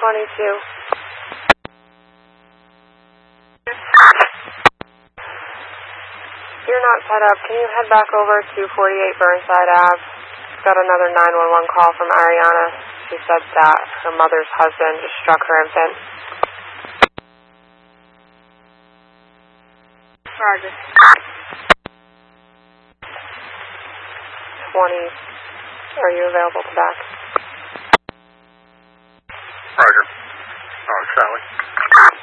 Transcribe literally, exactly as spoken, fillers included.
twenty-two. You're not set up. Can you head back over to forty-eight Burnside Ave? Got another nine one one call from Ariana. She said that her mother's husband just struck her infant. Roger. twenty. Are you available to back?